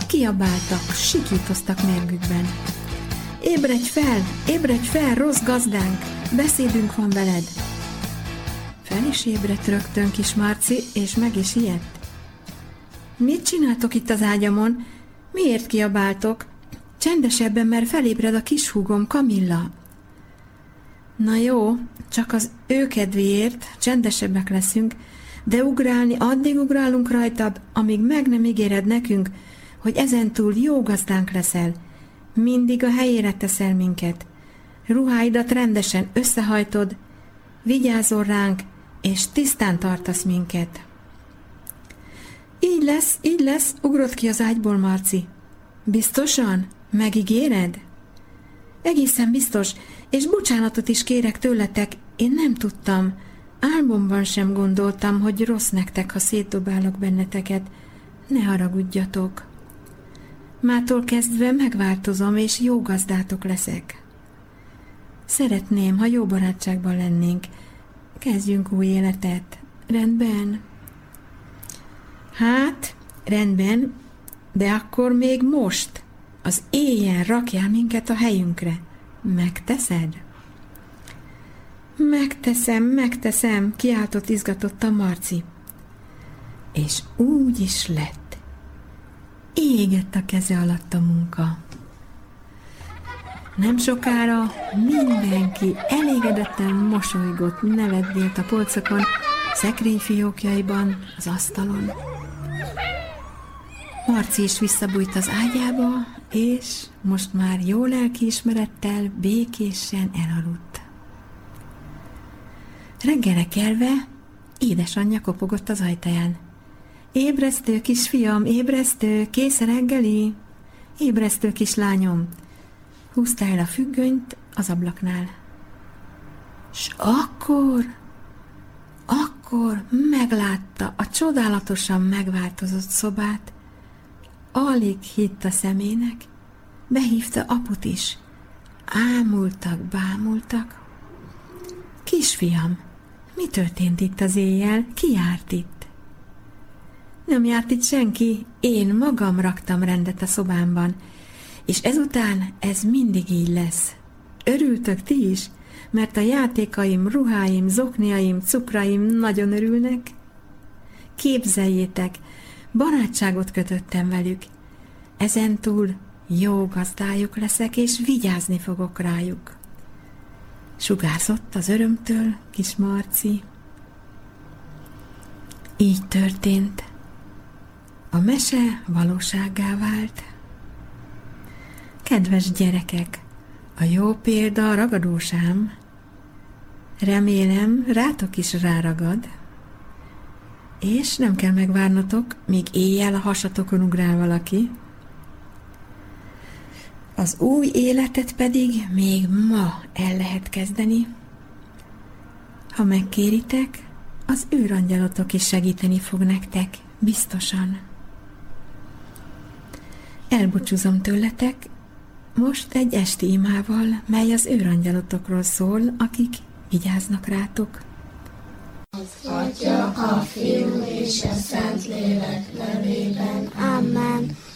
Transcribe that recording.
kiabáltak, sikítoztak mérgükben. Ébredj fel, rossz gazdánk, beszédünk van veled. Fel is ébredt rögtön kis Marci, és meg is ijedt. Mit csináltok itt az ágyamon? Miért kiabáltok? Csendesebben, mert felébred a kis húgom, Kamilla. Na jó, csak az ő kedvéért csendesebbek leszünk, de ugrálni addig ugrálunk rajtad, amíg meg nem ígéred nekünk, hogy ezentúl jó gazdánk leszel. Mindig a helyére teszel minket. Ruháidat rendesen összehajtod, vigyázol ránk, és tisztán tartasz minket. Így lesz, ugrott ki az ágyból Marci. Biztosan? Megígéred? Egészen biztos, és bocsánatot is kérek tőletek, én nem tudtam. Álmomban sem gondoltam, hogy rossz nektek, ha szétdobálok benneteket. Ne haragudjatok. Mától kezdve megváltozom, és jó gazdátok leszek. Szeretném, ha jó barátságban lennénk. Kezdjünk új életet. Rendben? Hát, rendben, de akkor még most, az éjjel rakjál minket a helyünkre. Megteszed? Megteszem, kiáltott izgatottan Marci. És úgy is lett. Égett a keze alatt a munka. Nem sokára mindenki elégedetten mosolygott, nevetgélt a polcokon, szekrényfiókjaiban, az asztalon. Marci is visszabújt az ágyába, és most már jó lelkiismerettel, békésen elaludt. Reggelre kelve édesanyja kopogott az ajtaján. Ébresztő, kisfiam, ébresztő, kész a reggeli? Ébresztő, kislányom. Húzta el a függönyt az ablaknál. S akkor meglátta a csodálatosan megváltozott szobát. Alig hitt a szemének, behívta aput is. Ámultak, bámultak. Kisfiam, mi történt itt az éjjel? Ki járt itt? Nem járt itt senki, én magam raktam rendet a szobámban, és ezután ez mindig így lesz. Örültök ti is, mert a játékaim, ruháim, zokniaim, cukraim nagyon örülnek? Képzeljétek, barátságot kötöttem velük. Ezentúl jó gazdájuk leszek, és vigyázni fogok rájuk. Sugárzott az örömtől kis Marci. Így történt. A mese valósággá vált. Kedves gyerekek, a jó példa a ragadósám. Remélem, rátok is ráragad. És nem kell megvárnotok, míg éjjel a hasatokon ugrál valaki. Az új életet pedig még ma el lehet kezdeni. Ha megkéritek, az őrangyalotok is segíteni fog nektek, biztosan. Elbúcsúzom tőletek most egy esti imával, mely az őrangyalotokról szól, akik vigyáznak rátok. Az Atya, a Fiú és a Szentlélek nevében. Amen.